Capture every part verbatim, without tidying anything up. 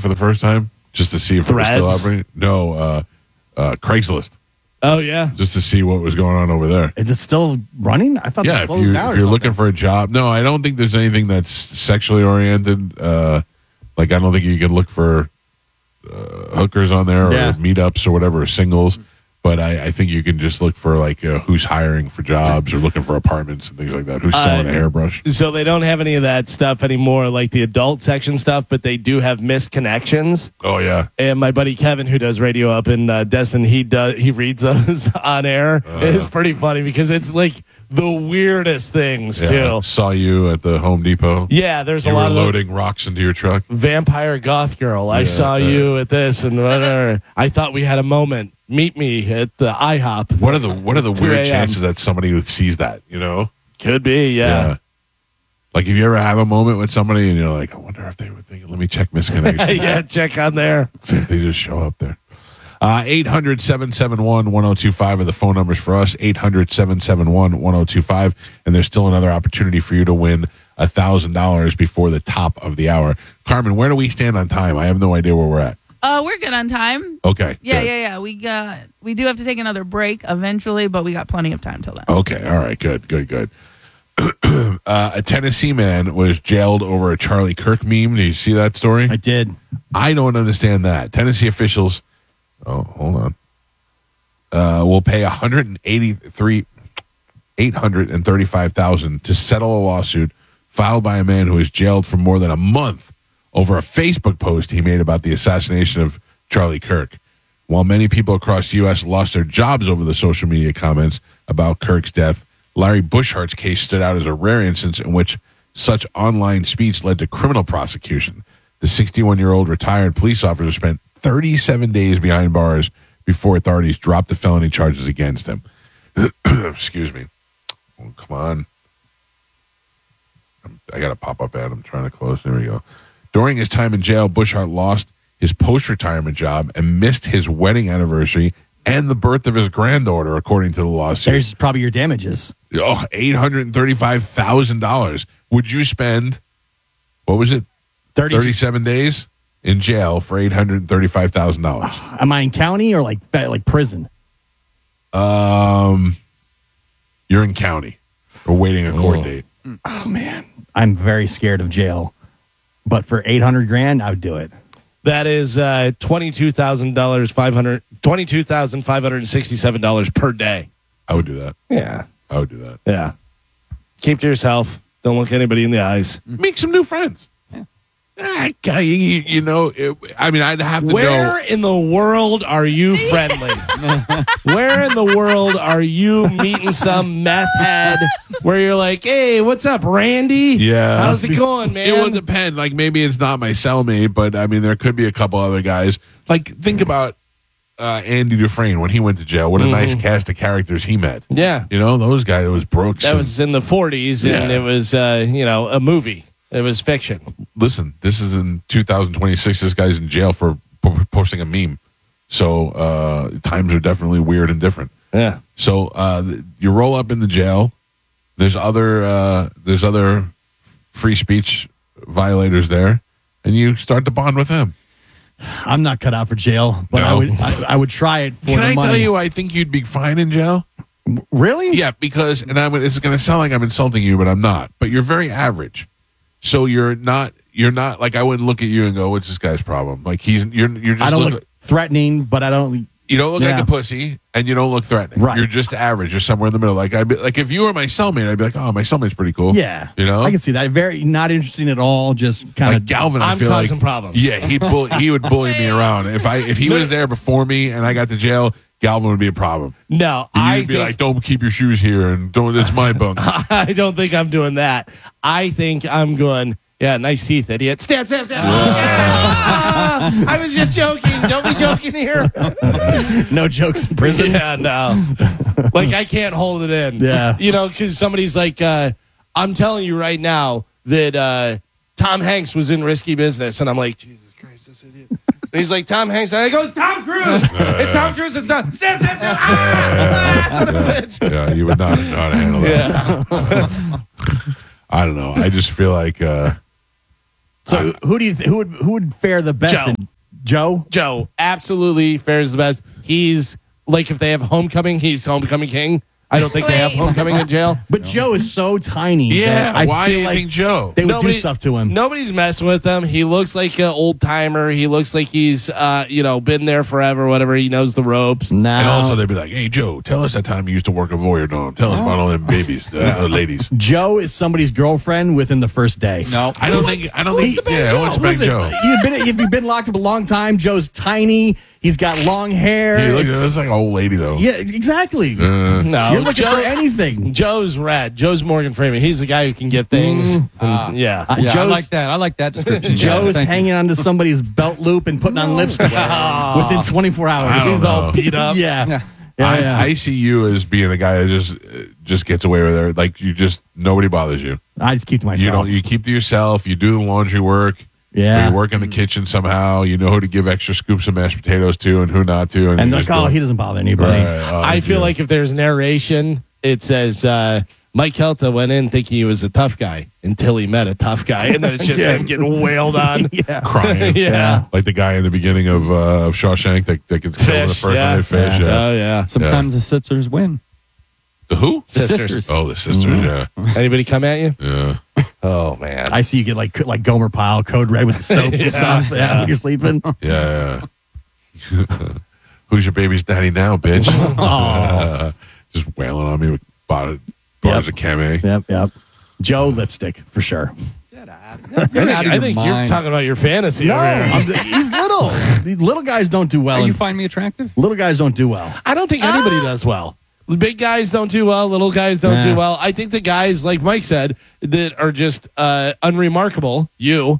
for the first time just to see if Threads? it was still operating. No, uh, uh, Craigslist. Oh, yeah. Just to see what was going on over there. Is it still running? I thought Yeah, it if, closed you, down. if or you're something. looking for a job. No, I don't think there's anything that's sexually oriented. Uh, like, I don't think you can look for uh, hookers on there or Yeah. meetups or whatever, or singles. But I, I think you can just look for, like, uh, who's hiring for jobs or looking for apartments and things like that. Who's selling Uh, a hairbrush. So they don't have any of that stuff anymore, like the adult section stuff, but they do have missed connections. Oh, yeah. And my buddy Kevin, who does radio up in uh, Destin, he does he reads those on air. Uh, It's pretty funny because it's like the weirdest things yeah. too. Saw you at the Home Depot. Yeah, there's You a were lot of loading rocks into your truck. vampire goth girl. I Yeah, saw uh, you at this and whatever. I thought we had a moment. Meet me at the IHOP. What are the what are the two weird a.m. chances that somebody sees that, you know? Could be, yeah. Like, if you ever have a moment with somebody and you're like, I wonder if they would think, let me check misconnections. Yeah, check on there. See if they just show up there. Uh, eight hundred, seven seven one, one oh two five are the phone numbers for us. eight hundred, seven seven one, one oh two five. And there's still another opportunity for you to win one thousand dollars before the top of the hour. Carmen, where do we stand on time? I have no idea where we're at. Uh, we're good on time. Okay. Yeah, good. yeah, yeah. We got we do have to take another break eventually, but we got plenty of time till then. Okay. All right. Good, good, good. uh, a Tennessee man was jailed over a Charlie Kirk meme. Do you see that story? I did. I don't understand that. Tennessee officials, oh, hold on, uh, will pay one hundred eighty-three, eight hundred thirty-five thousand to settle a lawsuit filed by a man who was jailed for more than a month over a Facebook post he made about the assassination of Charlie Kirk. While many people across the U S lost their jobs over the social media comments about Kirk's death, Larry Bushhart's case stood out as a rare instance in which such online speech led to criminal prosecution. The sixty-one-year-old retired police officer spent thirty-seven days behind bars before authorities dropped the felony charges against him. Excuse me. Oh, come on. I'm, I got a pop-up ad. I'm trying to close. There we go. During his time in jail, Bushhart lost his post-retirement job and missed his wedding anniversary and the birth of his granddaughter, according to the lawsuit. There's probably your damages. Oh, eight hundred thirty-five thousand dollars. Would you spend, what was it, thirty thirty-seven days in jail for eight hundred thirty-five thousand dollars? Am I in county or like like prison? Um, you're in county or waiting a court Oh. date. Oh, man. I'm very scared of jail. But for eight hundred grand, I would do it. That is uh, twenty-two thousand dollars, five hundred twenty-two thousand five hundred sixty-seven dollars per day. I would do that. Yeah. I would do that. Yeah. Keep to yourself. Don't look anybody in the eyes. Make some new friends. Ah, guy, you, you you know, it, I mean, I'd have to Where know. in the world are you friendly? Where in the world are you meeting some meth head where you're like, hey, what's up, Randy? Yeah. How's it going, man? It would depend. Like, maybe it's not my cellmate, but I mean, there could be a couple other guys. Like, think about uh, Andy Dufresne when he went to jail. What a Mhm. nice cast of characters he met. Yeah. You know, those guys, it was Brooks. That and- was in the forties, and Yeah. it was, uh, you know, a movie. It was fiction. Listen, this is in two thousand twenty-six. This guy's in jail for po- posting a meme. So uh, times are definitely weird and different. Yeah. So uh, th- you roll up in the jail. There's other uh, there's other free speech violators there, and you start to bond with them. I'm not cut out for jail, but No. I would I, I would try it for Can the I money. tell you? I think you'd be fine in jail. Really? Yeah, because and I'm. It's going to sound like I'm insulting you, but I'm not. But you're very average. So you're not. You're not like I wouldn't look at you and go, "What's this guy's problem?" Like he's. You're. You're just. I don't look, look threatening, but I don't. You don't look Yeah. like a pussy, and you don't look threatening. Right. You're just average. You're somewhere in the middle. Like I, be like if you were my cellmate, I'd be like, "Oh, my cellmate's pretty cool." Yeah, you know, I can see that. Very not interesting at all. Just kind like of Galvin. I I'm feel causing like problems. Yeah, he bull, he would bully me around. If I if he was there before me and I got to jail, Galvin would be a problem. No, You'd I be think, like, "Don't keep your shoes here," and don't. It's my bunk. I don't think I'm doing that. I think I'm going, yeah, nice teeth, idiot. Stab, stab, stab. Ah, I was just joking. Don't be joking here. no jokes in prison. Yeah, no. Like, I can't hold it in. Yeah. You know, because somebody's like, uh, I'm telling you right now that uh, Tom Hanks was in Risky Business. And I'm like, Jesus Christ, this idiot. And he's like, Tom Hanks. And I go, it's Tom Cruise. It's Tom Cruise. It's Tom. Stab, stab, stab. Ah, son of a bitch. Yeah, you would not know how to handle that. Yeah. I don't know. I just feel like uh, So who do you th- who would who would fare the best? Joe. in- Joe. Joe absolutely fares the best. He's like if they have homecoming, he's homecoming king. I don't think they have Wait. homecoming in jail. But Joe is so tiny. Yeah, that I why do feel you like think Joe? They would Nobody- do stuff to him. Nobody's messing with him. He looks like an old timer. He looks like he's, uh, you know, been there forever. Whatever. He knows the ropes. No. And also they'd be like, "Hey Joe, tell us that time you used to work at Voyeur. Tell us about all them babies, uh, uh, ladies." Joe is somebody's girlfriend within the first day. No. I don't think. I don't think. Yeah, I won't spank Listen, Joe. You've been if you've been locked up a long time. Joe's tiny. He's got long hair. He looks, It's- that's like an old lady though. yeah, exactly. Uh, No, You're looking Joe, for anything. Joe's rad. Joe's Morgan Freeman. He's the guy who can get things. Ah. yeah. Uh, Yeah, I Joe's- like that. I like that description. Joe's Yeah, thank you. hanging onto somebody's belt loop and putting on lipstick within twenty-four hours. I don't He's know. all beat up. Yeah. Yeah. Yeah, I, yeah. I see you as being the guy that just uh, just gets away with it. Like you just nobody bothers you. I just keep to myself. You don't. You keep to yourself. You do the laundry work. Yeah. Or you work in the kitchen somehow. You know who to give extra scoops of mashed potatoes to and who not to. And, and you they're just like, oh, do it. he doesn't bother anybody. Right. Oh, I feel yeah. like if there's narration, it says uh, Mike Kelta went in thinking he was a tough guy until he met a tough guy, and then it's just him getting wailed on. Yeah. crying. Yeah. Like the guy in the beginning of, uh, of Shawshank that, that gets killed in the Fish, first yeah. one. Fish. Yeah. Oh yeah. Sometimes the sisters win. The who? The Sisters. sisters. Oh, the sisters. Mm-hmm. Yeah. Anybody come at you? Yeah. Oh man. I see you get like like Gomer Pyle, Code Red with the soap Yeah, and stuff yeah, yeah. when you're sleeping. Yeah. yeah. Who's your baby's daddy now, bitch? Oh. Just wailing on me with bars, bars Yep. of Came. Yep, yep. Joe lipstick for sure. Get out, I of think, your I think you're mind. talking about your fantasy. No, over here. I'm- he's little. The little guys don't do well. Oh, you and find me attractive? little guys don't do well. I don't think anybody does well. The big guys don't do well. Little guys don't Nah. do well. I think the guys, like Mike said, that are just uh, unremarkable. You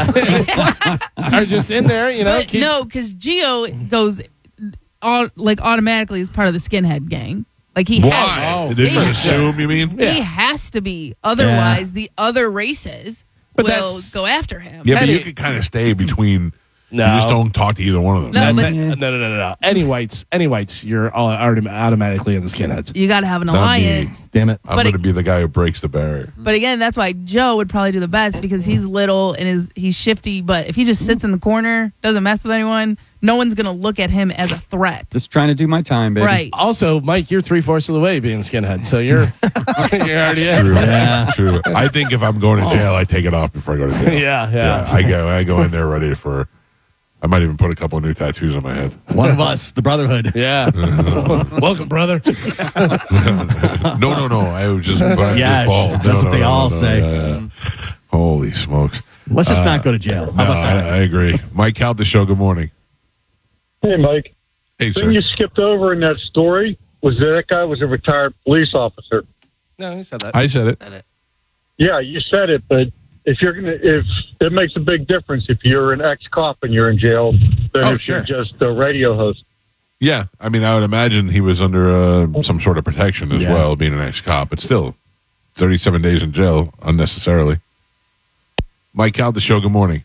uh, are just in there. You know. But keep- no, because Geo goes all, like automatically as part of the skinhead gang. Like he Why? has, Did they just Yeah. assume, you mean? Yeah. he has to be. Otherwise, the other races But will that's- go after him. Yeah, but Any- you could kind of stay between. No. You just don't talk to either one of them. No, That's but- it. no, no, no, no, no. Any whites, any whites, you're all autom- automatically in the skinheads. You got to have an Not me. alliance. Damn it. I'm But going to it- be the guy who breaks the barrier. But again, that's why Joe would probably do the best because he's little and is he's shifty. But if he just sits in the corner, doesn't mess with anyone, no one's gonna look at him as a threat. Just trying to do my time, baby. Right? Also, Mike, you're three fourths of the way being skinhead, so you're you're already in. True. Yeah. True. I think if I'm going to jail, I take it off before I go to jail. Yeah, yeah. I go. I go in there ready for. I might even put a couple of new tattoos on my head. One of us, the Brotherhood. Yeah. Welcome, brother. No, no, no. I was just. I'm Yes, just bald. that's No, what no, they no, all no, say. yeah, yeah. Holy smokes! Let's just not go to jail. How No, about that? I, I agree. Mike, count the show. Good morning. Hey, Mike. Hey, The sir. thing you skipped over in that story was that, that guy was a retired police officer. No, he said that. I said it. Said it. Yeah, you said it, but if you're gonna, if it makes a big difference if you're an ex-cop and you're in jail than Oh, if sure. you're just a radio host. Yeah, I mean, I would imagine he was under uh, some sort of protection as Yeah. well, being an ex-cop. But still, thirty-seven days in jail unnecessarily. Mike, count the show. Good morning.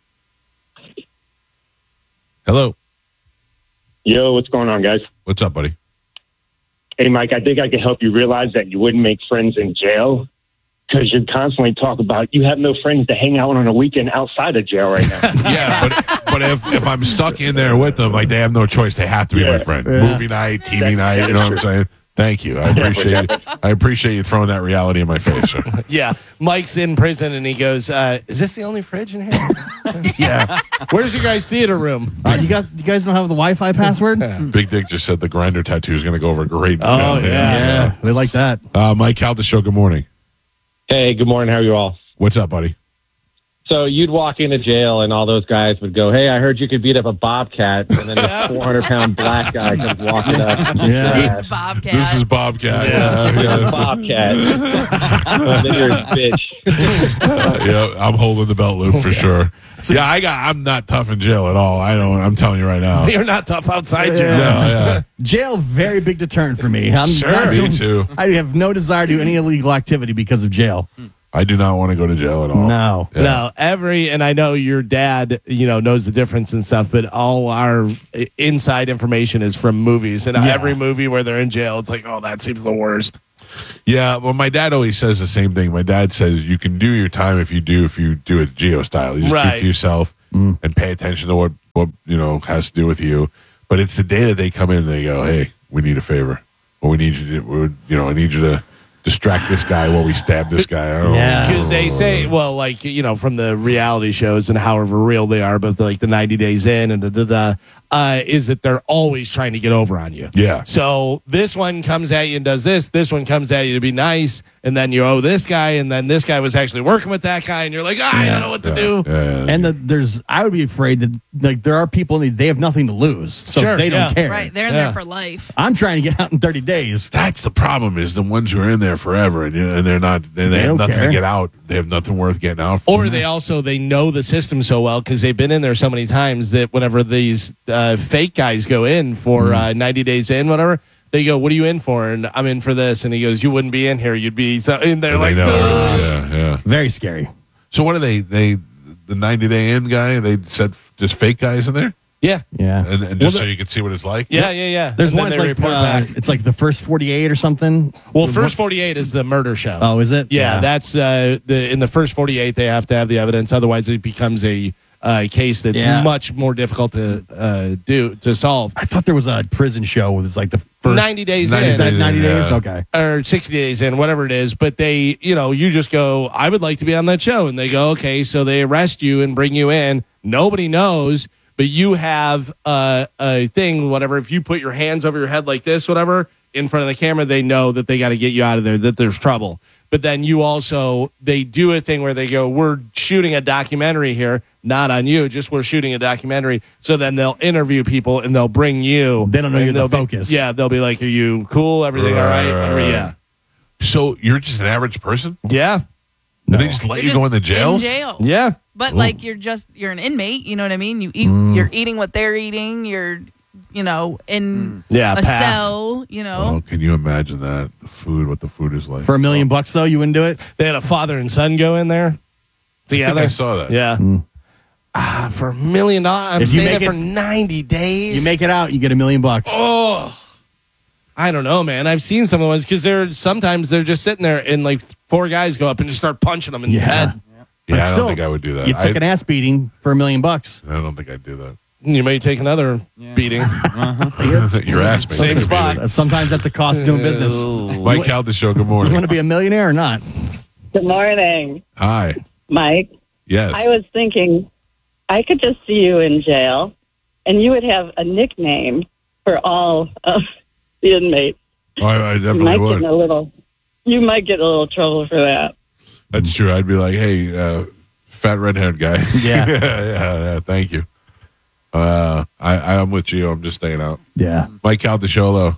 Hello. Yo, what's going on, guys? What's up, buddy? Hey, Mike, I think I can help you realize that you wouldn't make friends in jail because you constantly talk about you have no friends to hang out on a weekend outside of jail right now. Yeah, but but if if I'm stuck in there with them, like they have no choice, they have to be my Yeah. friend. Yeah. Movie night, T V night. You know what I'm saying? Thank you. I appreciate it. I appreciate you throwing that reality in my face. Sir. Yeah, Mike's in prison and he goes, uh, "Is this the only fridge in here?" Yeah. Where's your guys' theater room? Uh, you got you guys don't have the Wi-Fi password? Yeah, Big Dick just said the grinder tattoo is going to go over great. Oh, yeah. they like that. Uh, Mike, count the show. Good morning. Hey, good morning. How are you all? What's up, buddy? So you'd walk into jail and all those guys would go, "Hey, I heard you could beat up a bobcat," and then this four hundred pound black guy comes walking up. Yeah. Big Bobcat. This is Bobcat. Yeah. Yeah, yeah. Bobcat. And then you're a bitch. Yeah, I'm holding the belt loop for sure. Yeah, I got. I'm not tough in jail at all. I don't. I'm telling you right now. You're not tough outside No, jail. yeah. Jail, very big deterrent for me. I'm Sure. not Me doing- too. I have no desire to do any illegal activity because of jail. I do not want to go to jail at all. No. Yeah. No, every and I know your dad, you know, knows the difference and stuff, but all our i- inside information is from movies, and Yeah. every movie where they're in jail, it's like, oh, that seems the worst. Yeah, well, my dad always says the same thing. My dad says you can do your time if you do if you do it geo style. You just Right. keep to yourself and pay attention to what what you know has to do with you. But it's the day that they come in and they go, "Hey, we need a favor, or we need you to, we, you know, I need you to distract this guy while we stab this guy." I don't Yeah. know. Because they say, well, like, you know, from the reality shows and however real they are, but like the ninety days in and da da da, uh, is that they're always trying to get over on you. Yeah. So this one comes at you and does this. This one comes at you to be nice. And then you owe this guy. And then this guy was actually working with that guy. And you're like, ah, I don't know what to Yeah, do. yeah, yeah. And the, there's, I would be afraid that like there are people they have nothing to lose, so Sure, they don't yeah. care. Right. They're in Yeah. there for life. I'm trying to get out in thirty days. That's the problem is the ones who are in there forever and, you know, and they're not they, they They have don't nothing care. to get out. They have nothing worth getting out for. Or they also they know the system so well because they've been in there so many times that whenever these uh, fake guys go in for uh, ninety days in, whatever, they go, "What are you in for?" And I'm in for this. And he goes, "You wouldn't be in here. You'd be so in there." And Like, they know. "Ugh." Yeah, yeah. Very scary. So what are they? They the ninety day in guy? They said just fake guys in there, yeah, Yeah. and, and just so you can see what it's like. yeah, yeah, yeah. There's And then one they it's like report uh, back. it's like the first forty-eight or something. Well, The first one- forty-eight is the murder show. Oh, is it? yeah, that's uh, the in the first forty-eight they have to have the evidence. Otherwise, it becomes a uh, case that's Yeah. much more difficult to uh, do to solve. I thought there was a prison show with it's like the first ninety days ninety in. Is that ninety Yeah. days? Okay. or sixty days in, whatever it is, but they, you know, you just go, I would like to be on that show. And they go, okay, so they arrest you and bring you in. Nobody knows, but you have uh, a thing, whatever. If you put your hands over your head like this, whatever, in front of the camera, they know that they got to get you out of there, that there's trouble. But then you also, they do a thing where they go, we're shooting a documentary here, not on you, just we're shooting a documentary. So then they'll interview people and they'll bring you. They don't know and you're the they'll be- focus. yeah, they'll be like, are you cool? Everything all right? Right, right, Whatever, right. yeah. So you're just an average person? Yeah. And they just let You're you just go in the jails? In jail. Yeah. But like you're just you're an inmate, you know what I mean? You eat Mm. you're eating what they're eating, you're you know, in Yeah, a pass. cell, you know. Oh, can you imagine that? The food, what the food is like. For a million bucks though, you wouldn't do it? They had a father and son go in there I think together. I saw that. Yeah. Ah, for a million dollars, I'm If you staying make there for it- ninety days. You make it out, you get a million bucks. Oh, I don't know, man. I've seen some of the ones because they're sometimes they're just sitting there and like four guys go up and just start punching them in the Yeah. head. Yeah, But I don't still, think I would do that. You I, took an ass beating for a million bucks. I don't think I'd do that. You may take another beating. Your ass makes Same it spot. beating. Uh, Sometimes that's the cost of doing business. Mike Calda Show, good You morning. want to be a millionaire or not? Good morning, Hi. Mike. Yes. I was thinking I could just see you in jail, and you would have a nickname for all of the inmates. Oh, I, I You definitely might would. get in a little. You might get a little trouble for that. That's true. I'd be like, hey, uh, fat redhead guy. Yeah. yeah, yeah, yeah. Thank you. Uh, I, I'm with you. I'm just staying out. Yeah. Mike Caldesholo.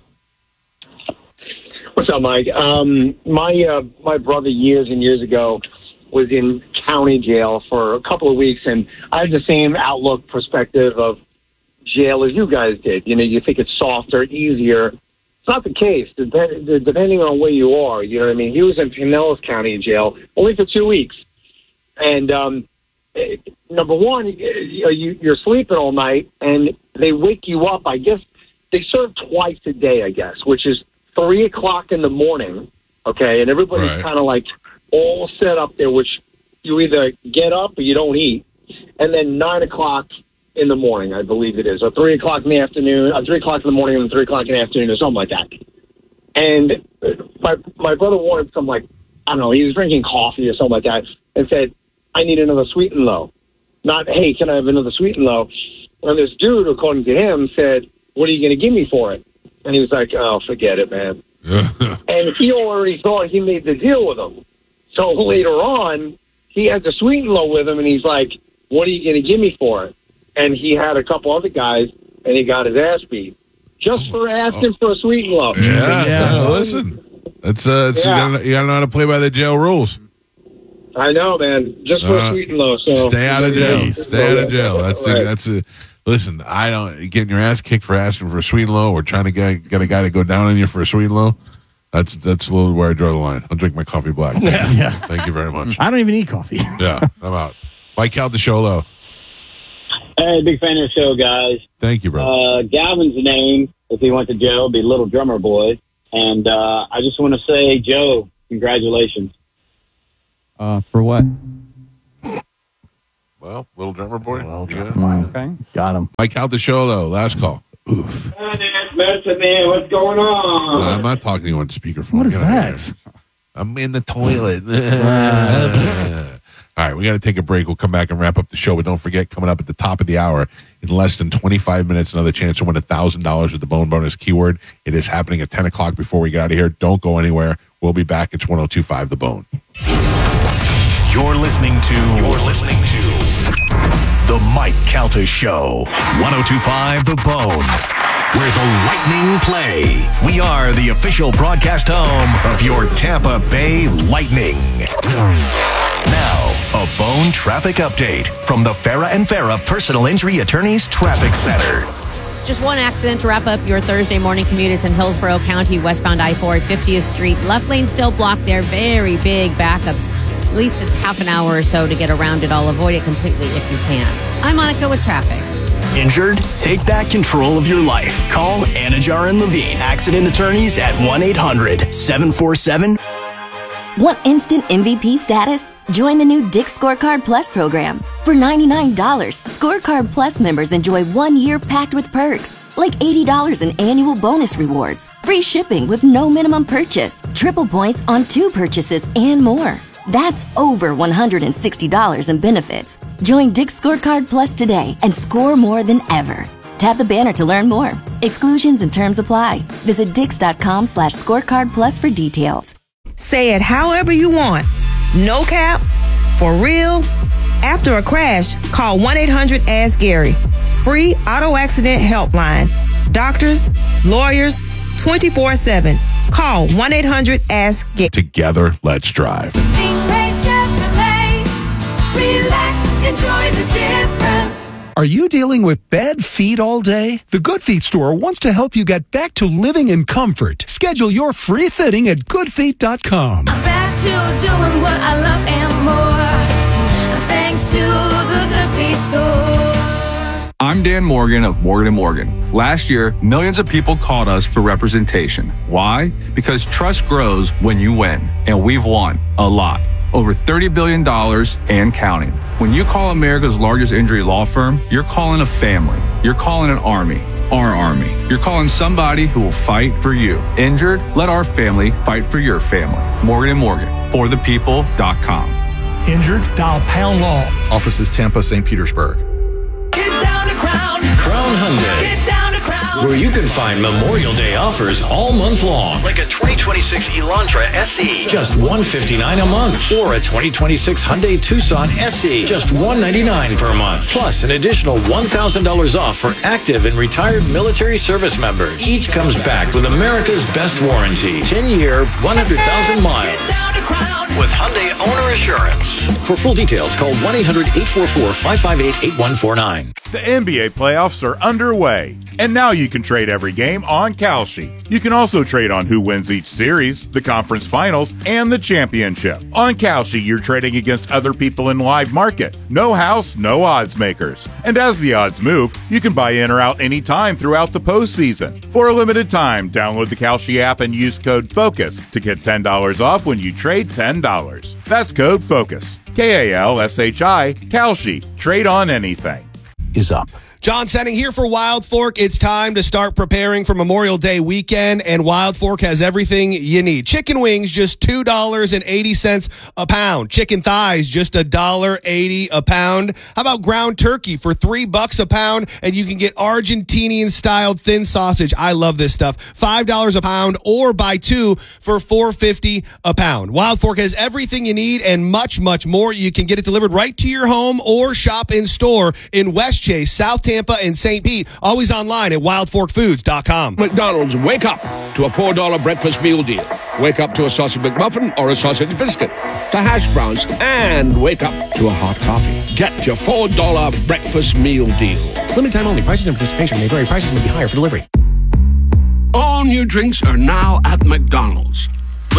What's up, Mike? Um, my uh, my brother years and years ago was in county jail for a couple of weeks, and I had the same outlook perspective of jail as you guys did. You know, you think it's softer, easier. It's not the case. Dep- Depending on where you are, you know what I mean. He was in Pinellas County jail only for two weeks, and um, eh, number one, you, you- you're sleeping all night, and they wake you up. I guess they serve twice a day. I guess, which is three o'clock in the morning. Okay, and everybody's Right. kind of like all set up there, which you either get up or you don't eat, and then nine o'clock in the morning, I believe it is, or three o'clock in the afternoon, or three o'clock in the morning and three o'clock in the afternoon, or something like that. And my my brother wanted some, like, I don't know, he was drinking coffee or something like that, and said, I need another sweet and low. Not, hey, can I have another sweet and low? And this dude, according to him, said, what are you going to give me for it? And he was like, oh, forget it, man. And he already thought he made the deal with him. So later on, he had the sweet and low with him, and he's like, what are you going to give me for it? And he had a couple other guys, and he got his ass beat just for asking for a sweet and low. Yeah, Yeah. uh, listen. That's uh, it's, Yeah. you, gotta, you gotta know how to play by the jail rules. I know, man. Just for Uh, a sweet and low. So Stay out of jail. Stay out of jail. That's Right. the, that's a, listen. I don't getting your ass kicked for asking for a sweet and low, or trying to get get a guy to go down on you for a sweet and low. That's that's a little where I draw the line. I'll drink my coffee black. Yeah. Yeah. Thank you very much. I don't even eat coffee. Yeah, I'm out. Mike Caldesholo. Hey, big fan of the show, guys. Thank you, bro. Uh, Galvin's name, if he went to jail, would be Little Drummer Boy. And uh, I just want to say, Joe, congratulations. Uh, for what? Well, little drummer boy. Well, Yeah. Okay. Got him. Mike out the show though. Last call. Oof. Hi, Nance Medicine Man. What's going on? I'm not talking to you on speakerphone. What is Get out of that? here. I'm in the toilet. All right, we got to take a break. We'll come back and wrap up the show. But don't forget, coming up at the top of the hour, in less than twenty-five minutes, another chance to win one thousand dollars with the Bone Bonus keyword. It is happening at ten o'clock before we get out of here. Don't go anywhere. We'll be back. It's one oh two point five The Bone. You're listening to You're listening to The Mike Calta Show. one oh two point five The Bone, where the Lightning play. We are the official broadcast home of your Tampa Bay Lightning. Now, a Bone traffic update from the Farah and Farah Personal Injury Attorneys Traffic Center. Just one accident to wrap up your Thursday morning commute. It's in Hillsborough County, westbound I four at fiftieth Street. Left lane still blocked there. Very big backups. At least a half an hour or so to get around it all. Avoid it completely if you can. I'm Monica with traffic. Injured? Take back control of your life. Call Anajar and Levine, accident attorneys at one eight hundred seven four seven. Want instant M V P status? Join the new Dick's Scorecard Plus program. For ninety-nine dollars, Scorecard Plus members enjoy one year packed with perks, like eighty dollars in annual bonus rewards, free shipping with no minimum purchase, triple points on two purchases, and more. That's over one hundred sixty dollars in benefits. Join Dick's Scorecard Plus today and score more than ever. Tap the banner to learn more. Exclusions and terms apply. Visit dix.com slash scorecard plus for details. Say it however you want. No cap, for real. After a crash, call one eight hundred ask Gary. Free auto accident helpline. Doctors, lawyers, twenty-four seven. Call one eight hundred ask Gary. Together, let's drive. Stingray Chevrolet. Relax, enjoy the difference. Are you dealing with bad feet all day? The Good Feet store wants to help you get back to living in comfort. Schedule your free fitting at good feet dot com. I'm back to doing what I love and more. Thanks to the Good Feet store. I'm Dan Morgan of Morgan and Morgan. Last year, millions of people called us for representation. Why? Because trust grows when you win, and we've won a lot. Over thirty billion dollars and counting. When you call America's largest injury law firm, you're calling a family. You're calling an army. Our army. You're calling somebody who will fight for you. Injured? Let our family fight for your family. Morgan and Morgan. For the people dot com. Injured? Dial Pound Law. Offices Tampa, Saint Petersburg. Get down to Crown. Crown Hyundai. Get down to Crown. Where you can find Memorial Day offers all month long. Like a twenty twenty-six Elantra S E. Just one hundred fifty-nine dollars a month. Or a twenty twenty-six Hyundai Tucson S E. Just one hundred ninety-nine dollars per month. Plus an additional one thousand dollars off for active and retired military service members. Each comes back with America's best warranty. ten-year, one hundred thousand miles. With Hyundai Owner Assurance. For full details, call one eight hundred eight four four five five eight eight one four nine. The N B A playoffs are underway, and now you can trade every game on Kalshi. You can also trade on who wins each series, the conference finals, and the championship. On Kalshi, you're trading against other people in live market. No house, no odds makers. And as the odds move, you can buy in or out anytime throughout the postseason. For a limited time, download the Kalshi app and use code FOCUS to get ten dollars off when you trade ten dollars. That's code FOCUS. K A L S H I, Kalshi. Trade on anything. Is up. John Senning here for Wild Fork. It's time to start preparing for Memorial Day weekend, and Wild Fork has everything you need. Chicken wings, just two dollars and eighty cents a pound. Chicken thighs, just one dollar and eighty cents a pound. How about ground turkey for three bucks a pound, and you can get Argentinian-styled thin sausage. I love this stuff. five dollars a pound, or buy two for four fifty a pound. Wild Fork has everything you need and much, much more. You can get it delivered right to your home or shop in store in West Chase, South Tampa, and Saint Pete. Always online at wild fork foods dot com. McDonald's, wake up to a four dollar breakfast meal deal. Wake up to a sausage McMuffin or a sausage biscuit. To hash browns, and wake up to a hot coffee. Get your four dollar breakfast meal deal. Limited time only. Prices and participation may vary. Prices may be higher for delivery. All new drinks are now at McDonald's.